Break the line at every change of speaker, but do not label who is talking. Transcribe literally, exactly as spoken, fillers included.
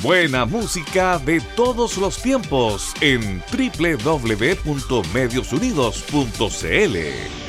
Buena música de todos los tiempos en doble u doble u doble u punto medios unidos punto c l.